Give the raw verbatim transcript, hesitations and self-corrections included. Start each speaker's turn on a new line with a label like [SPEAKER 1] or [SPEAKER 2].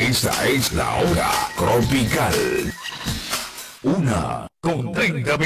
[SPEAKER 1] Esta es la hora tropical. Una con treinta minutos.